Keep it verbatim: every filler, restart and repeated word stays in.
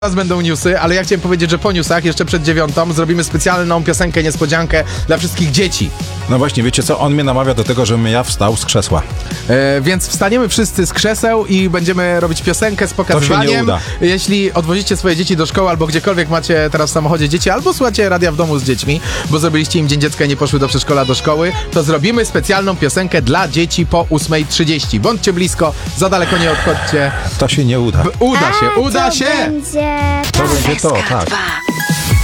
Teraz będą newsy, ale ja chciałem powiedzieć, że po newsach, jeszcze przed dziewiątą, zrobimy specjalną piosenkę, niespodziankę dla wszystkich dzieci. No właśnie, wiecie co? On mnie namawia do tego, żebym ja wstał z krzesła. E, więc wstaniemy wszyscy z krzeseł i będziemy robić piosenkę z pokazywaniem. To się nie uda. Jeśli odwozicie swoje dzieci do szkoły albo gdziekolwiek macie teraz w samochodzie dzieci, albo słuchacie radia w domu z dziećmi, bo zrobiliście im Dzień Dziecka i nie poszły do przedszkola, do szkoły, to zrobimy specjalną piosenkę dla dzieci po ósmej trzydzieści. Bądźcie blisko, za daleko nie odchodźcie. To się nie uda. Uda się, A, uda to się! Będzie... To będzie to, tak. dwa.